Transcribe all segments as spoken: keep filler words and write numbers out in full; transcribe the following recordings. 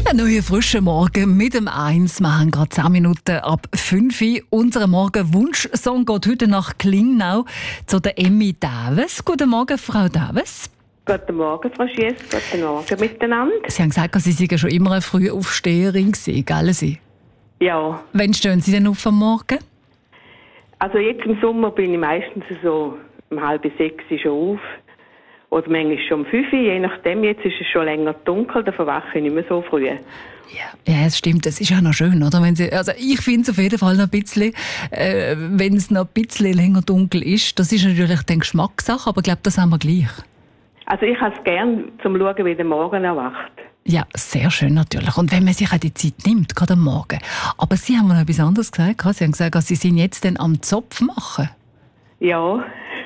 Ein neuer frischer Morgen mit dem eins. Wir haben gerade zehn Minuten ab fünf Uhr. Unser Morgen-Wunsch-Song geht heute nach Klingnau zu der Emmy Daves. Guten Morgen, Frau Daves. Guten Morgen, Frau Schiess. Guten Morgen miteinander. Sie haben gesagt, Sie seien schon immer eine frühe Aufsteherin gewesen, gell Sie? Ja. Wann stehen Sie denn auf am Morgen? Also jetzt im Sommer bin ich meistens so um halb sechs schon auf. Oder manchmal schon um fünf Uhr, je nachdem. Jetzt ist es schon länger dunkel, da verwache ich nicht mehr so früh. Ja, ja, es stimmt. Das ist ja noch schön, oder? Wenn Sie, also ich finde es auf jeden Fall noch ein bisschen, äh, wenn es noch ein bisschen länger dunkel ist. Das ist natürlich die Geschmackssache, aber ich glaube, das haben wir gleich. Also ich habe es gerne, zum zu schauen, wie der Morgen erwacht. Ja, sehr schön natürlich. Und wenn man sich auch die Zeit nimmt, gerade am Morgen. Aber Sie haben mir noch etwas anderes gesagt. Sie haben gesagt, Sie sind jetzt dann am Zopf machen. Ja,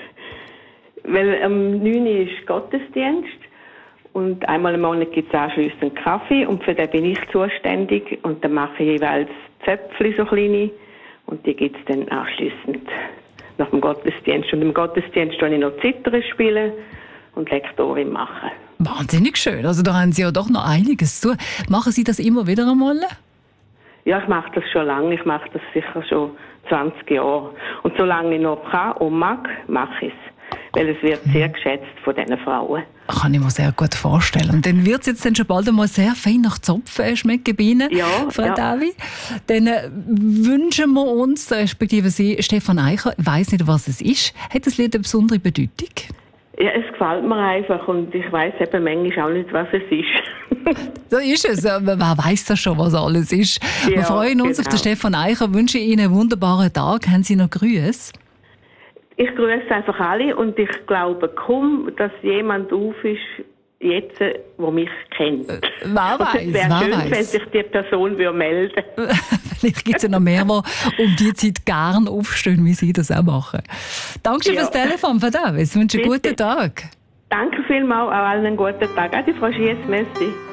weil am neun Uhr ist Gottesdienst und einmal im Monat gibt es anschliessend Kaffee und für den bin ich zuständig und dann mache ich jeweils Zöpfchen, so kleine, und die gibt es dann anschliessend nach dem Gottesdienst. Und im Gottesdienst spiele ich noch Zither spielen und Lektorin machen. Wahnsinnig schön. Also da haben Sie ja doch noch einiges zu tun. Machen Sie das immer wieder einmal? Ja, ich mache das schon lange. Ich mache das sicher schon zwanzig Jahre. Und solange ich noch kann und mag, mache ich es. Weil es wird sehr geschätzt von diesen Frauen. Kann ich mir sehr gut vorstellen. Und dann wird es jetzt dann schon bald einmal sehr fein nach Zopf schmecken bei Ihnen, ja, Frau ja. Davi. Dann äh, wünschen wir uns, respektive Sie, Stefan Eicher, ich weiss nicht, was es ist. Hat das Lied eine besondere Bedeutung? Ja, es gefällt mir einfach und ich weiss eben manchmal auch nicht, was es ist. So ist es. Wer weiss das schon, was alles ist? Ja, wir freuen uns genau auf den Stefan Eicher, wünschen Ihnen einen wunderbaren Tag. Haben Sie noch Grüße? Ich grüße einfach alle und ich glaube kaum, dass jemand auf ist, jetzt, der mich kennt. Äh, wer weiß, es wäre schön, weiss. wenn sich die Person melden würde. Vielleicht gibt es ja noch mehr, die um diese Zeit gerne aufstehen, wie Sie das auch machen. Danke ja. fürs Telefon, Frau Davis. Ich wünsche einen guten Tag. Danke vielmals, auch allen einen guten Tag. Adi, Frau Schiess, merci.